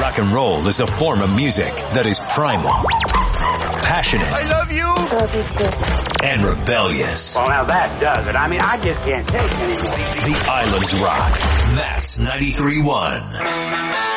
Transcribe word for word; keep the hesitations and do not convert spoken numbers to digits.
Rock and roll is a form of music that is primal, passionate. I love you. Love you too. And rebellious. Well, now that does it. I mean, I just can't take it anymore. The, the Islands Rock. Mass ninety-three point one.